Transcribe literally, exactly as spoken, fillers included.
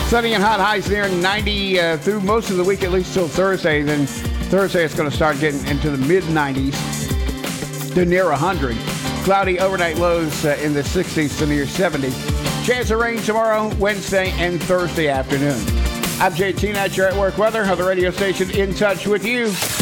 Sunny and hot, highs near ninety uh, through most of the week, at least till Thursday. Then Thursday it's going to start getting into the mid nineties to near one hundred. Cloudy overnight lows uh, in the sixties to near seventy. Chance of rain tomorrow, Wednesday, and Thursday afternoon. I'm J T, that's your at work weather on the radio station In Touch with You.